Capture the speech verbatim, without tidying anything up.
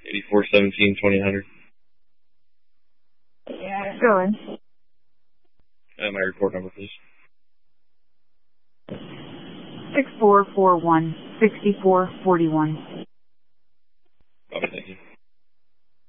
eighty-four seventeen twenty hundred. Yeah, go ahead. Uh, my report number, please. Six four four one sixty four forty one.